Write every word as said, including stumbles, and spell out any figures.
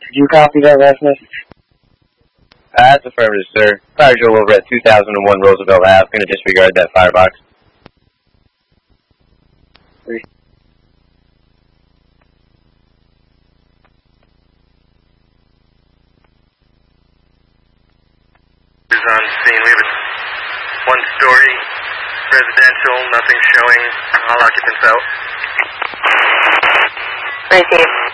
Did you copy that last message? Uh, that's affirmative, sir. Fire Joel over at two thousand one Roosevelt Ave. Going to disregard that firebox. Three. Is on scene. We have a one-story residential, nothing showing. All occupants out. Receive.